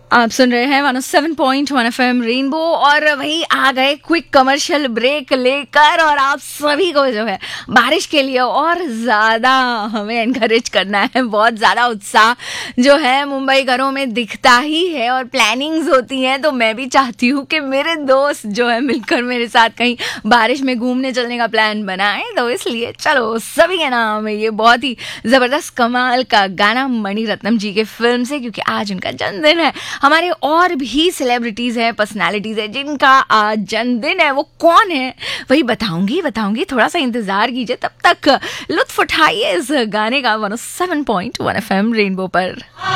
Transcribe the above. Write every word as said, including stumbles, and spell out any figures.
आप सुन रहे हैं one O seven point one F M rainbow और वही आ गए क्विक कमर्शियल ब्रेक लेकर और आप सभी को जो है बारिश के लिए और ज़्यादा हमें एनकरेज करना है। बहुत ज़्यादा उत्साह जो है मुंबई घरों में दिखता ही है और प्लानिंग्स होती हैं, तो मैं भी चाहती हूँ कि मेरे दोस्त जो है मिलकर मेरे साथ कहीं बारिश में घूमने चलने का प्लान बनाएं। तो इसलिए चलो सभी के नाम है ये बहुत ही ज़बरदस्त कमाल का गाना मणिरत्नम जी के फिल्म से, क्योंकि आज उनका जन्मदिन है। हमारे और भी सेलिब्रिटीज हैं, पर्सनालिटीज हैं जिनका आज जन्मदिन है। वो कौन है वही बताऊंगी बताऊंगी थोड़ा सा इंतजार कीजिए, तब तक लुत्फ उठाइए इस गाने का one O seven point one F M rainbow पर।